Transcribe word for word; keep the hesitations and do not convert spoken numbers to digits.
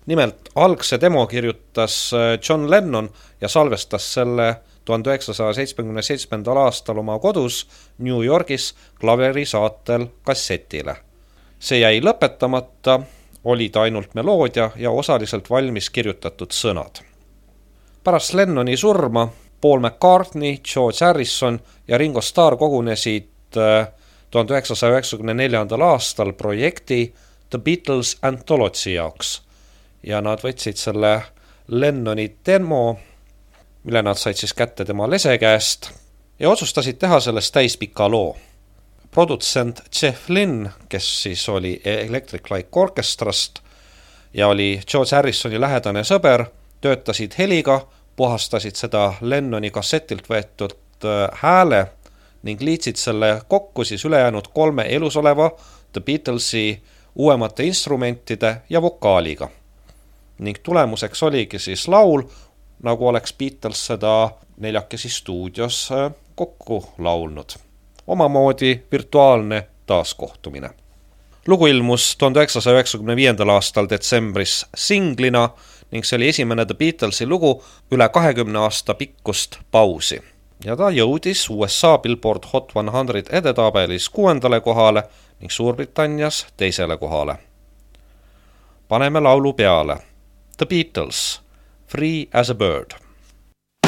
Nimelt, algse demo kirjutas John Lennon ja salvestas selle tuhande üheksasaja seitsmekümne seitsmendal aastal oma kodus New Yorgis klaveri saatel kassetile. See jäi lõpetamata, olid ainult meloodia ja osaliselt valmis kirjutatud sõnad. Pärast Lennoni surma Paul McCartney, George Harrison ja Ringo Starr kogunesid tuhande üheksasaja üheksakümne neljandal aastal projekti The Beatles Anthology jaoks ja nad võtsid selle Lennoni demo, mille nad said siis kätte tema lese käest ja otsustasid teha sellest täispika loo. Produtsent Jeff Lynne, kes siis oli Electric Light Orchestrast ja oli George Harrisoni lähedane sõber, töötasid heliga, puhastasid seda Lennoni kassetilt võetud hääle ning liitsid selle kokku siis ülejäänud kolme elusoleva The Beatlesi uuemate instrumentide ja vokaaliga. Ning tulemuseks oligi siis laul, nagu oleks Beatles seda neljakesi stuudios kokku laulnud. Omamoodi virtuaalne taaskohtumine. Lugu ilmus tuhande üheksasaja üheksakümne viiendal aastal detsembris singlina ning see oli esimene The Beatlesi lugu üle kahekümne aasta pikkust pausi. Ja ta jõudis U S A Billboard Hot sada edetabelis kuuendale kohale ning Suurbritannias teisele kohale. Paneme laulu peale. The Beatles, Free as a Bird.